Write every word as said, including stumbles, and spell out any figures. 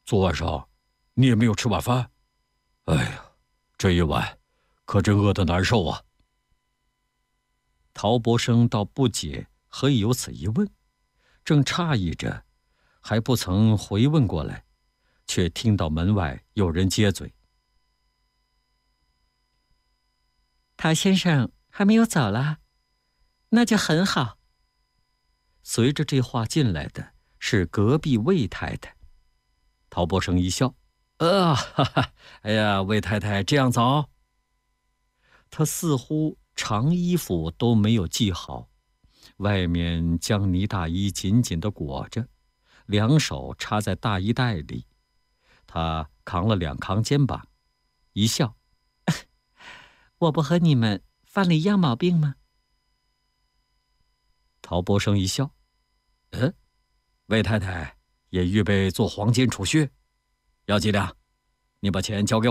昨晚上你也没有吃晚饭？哎呀，这一晚可真饿得难受啊！”陶伯生倒不解何以有此一问，正诧异着，还不曾回问过来，却听到门外有人接嘴：“ 陶先生还没有走啦？那就很好。” 随着这话进来的是隔壁魏太太。陶伯生一笑：“啊，哈哈，哎呀，魏太太这样早。”他似乎长衣服都没有系好，外面将呢大衣紧紧地裹着，两手插在大衣袋里。他扛了两扛肩膀，一笑：“ 我不和你们犯了一样毛病吗？” 陶伯生一笑：“嗯，魏太太也预备做黄金储蓄，要几两？你把钱交给我。”